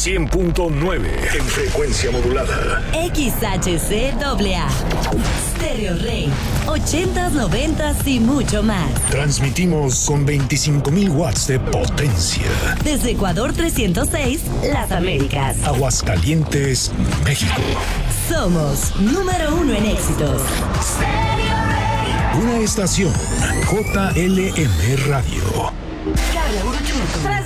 100.9 en frecuencia modulada. XHCAA. Stereo Rey. 80s, 90s y mucho más. Transmitimos con 25,000 watts de potencia. Desde Ecuador 306, Las Américas. Aguascalientes, México. Somos número 1 en éxitos. Una estación JLM Radio.